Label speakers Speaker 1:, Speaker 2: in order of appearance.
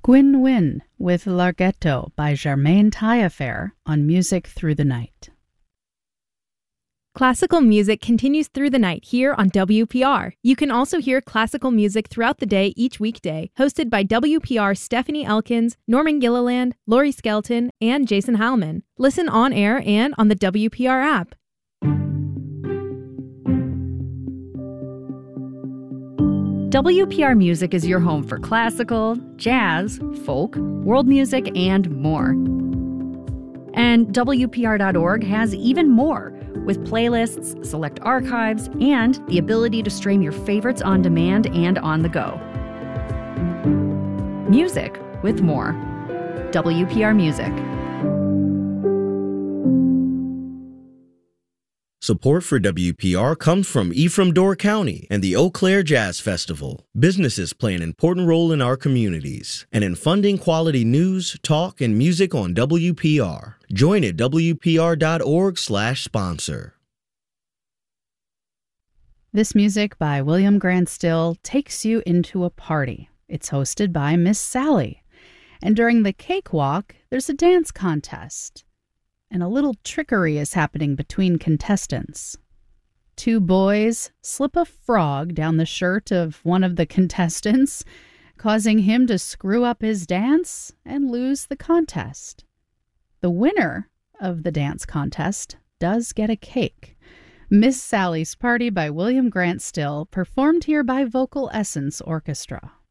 Speaker 1: Gwyn Wyn with Larghetto by Germaine Taillefer on Music Through the Night.
Speaker 2: Classical music continues through the night here on WPR. You can also hear classical music throughout the day each weekday, hosted by WPR Stephanie Elkins, Norman Gilliland, Laurie Skelton, and Jason Heilman. Listen on air and on the WPR app.
Speaker 3: WPR Music is your home for classical, jazz, folk, world music, and more. And WPR.org has even more, with playlists, select archives, and the ability to stream your favorites on demand and on the go. Music with more. WPR Music.
Speaker 4: Support for WPR comes from Ephraim Door County and the Eau Claire Jazz Festival. Businesses play an important role in our communities and in funding quality news, talk, and music on WPR. Join at WPR.org/sponsor.
Speaker 1: This music by William Grant Still takes you into a party. It's hosted by Miss Sally. And during the cakewalk, there's a dance contest. And a little trickery is happening between contestants. Two boys slip a frog down the shirt of one of the contestants, causing him to screw up his dance and lose the contest. The winner of the dance contest does get a cake. Miss Sally's Party by William Grant Still, performed here by Vocal Essence Orchestra.